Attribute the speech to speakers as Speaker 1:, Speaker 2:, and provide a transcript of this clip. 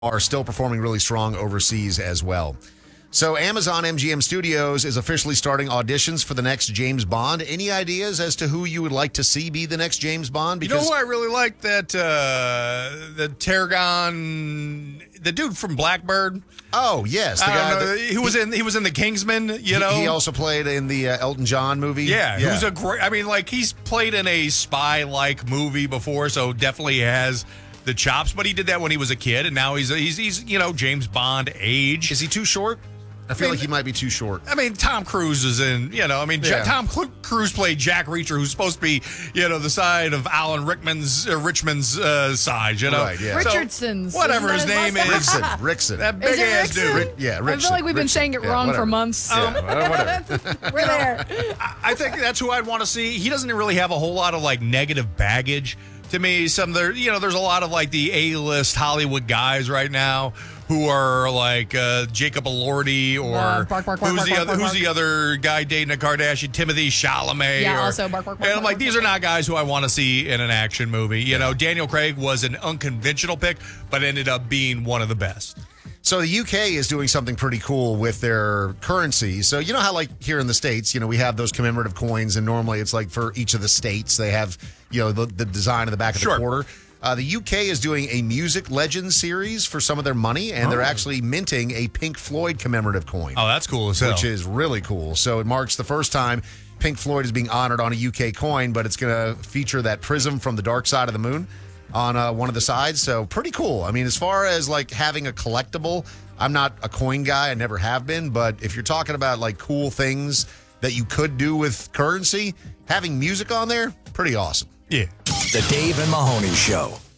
Speaker 1: are still performing really strong overseas as well. So Amazon MGM Studios is officially starting auditions for the next James Bond. Any ideas as to who you would like to see be the next James Bond?
Speaker 2: Because you know who I really like? The Tarragon, the dude from Blackbird.
Speaker 1: Oh yes, the guy
Speaker 2: he was in the Kingsman.
Speaker 1: He also played in the Elton John movie.
Speaker 2: Yeah, who's a great. I mean, like he's played in a spy-like movie before, so definitely has the chops. But he did that when he was a kid, and now he's James Bond age.
Speaker 1: Is he too short? I feel like he might be too short.
Speaker 2: I mean, Tom Cruise is in, Tom Cruise played Jack Reacher, who's supposed to be, the side of Alan Richmond's side,
Speaker 1: Right, yeah.
Speaker 3: Richardson's.
Speaker 2: Whatever his name is.
Speaker 1: Rickson.
Speaker 2: That big-ass dude.
Speaker 1: Rickson.
Speaker 3: I feel like we've been saying it wrong for months.
Speaker 1: Whatever.
Speaker 3: We're there.
Speaker 2: I think that's who I'd want to see. He doesn't really have a whole lot of, negative baggage. To me, there's a lot of, the A-list Hollywood guys right now who are Jacob Elordi or who's the other guy dating a Kardashian, Timothy Chalamet.
Speaker 3: Yeah, also bark.
Speaker 2: And I'm like, these are not guys who I want to see in an action movie. Daniel Craig was an unconventional pick, but ended up being one of the best.
Speaker 1: So the UK is doing something pretty cool with their currency. So you know how here in the States, we have those commemorative coins, and normally it's for each of the states they have, the design in the back of the quarter. The UK is doing a Music Legends series for some of their money, and they're actually minting a Pink Floyd commemorative coin.
Speaker 2: Oh, that's cool as hell.
Speaker 1: Which is really cool. So it marks the first time Pink Floyd is being honored on a UK coin, but it's going to feature that prism from the Dark Side of the Moon on one of the sides. So pretty cool. I mean, as far as having a collectible, I'm not a coin guy. I never have been. But if you're talking about cool things that you could do with currency, having music on there, pretty awesome.
Speaker 2: Yeah.
Speaker 4: The Dave and Mahoney Show.